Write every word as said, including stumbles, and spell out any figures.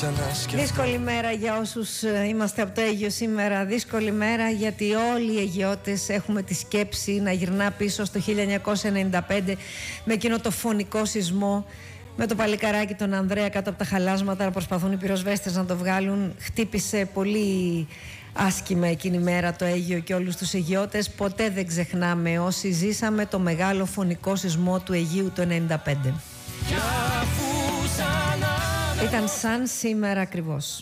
Δύσκολη μέρα για όσους είμαστε από το Αίγυο σήμερα. Δύσκολη μέρα γιατί όλοι οι Αιγιώτες έχουμε τη σκέψη να γυρνά πίσω στο χίλια εννιακόσια ενενήντα πέντε με εκείνο το φωνικό σεισμό, με το παλικαράκι τον Ανδρέα κάτω από τα χαλάσματα να προσπαθούν οι πυροσβέστες να το βγάλουν. Χτύπησε πολύ άσχημα εκείνη η μέρα το Αίγυο και όλους τους Αιγιώτες. Ποτέ δεν ξεχνάμε όσοι ζήσαμε το μεγάλο φωνικό σεισμό του Αιγείου το ενενήντα πέντε. Ήταν σαν σήμερα ακριβώς.